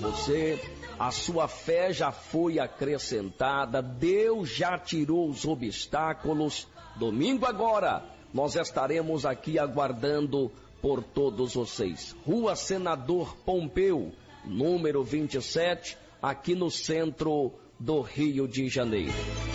você. A sua fé já foi acrescentada, Deus já tirou os obstáculos. Domingo agora, nós estaremos aqui aguardando por todos vocês. Rua Senador Pompeu, número 27, aqui no centro do Rio de Janeiro.